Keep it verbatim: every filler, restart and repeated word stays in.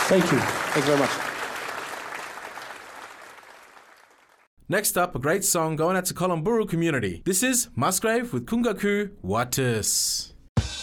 Thank you. Thank you very much. Next up, a great song going out to Kolumburu community. This is Musgrave with Kungaku Watis.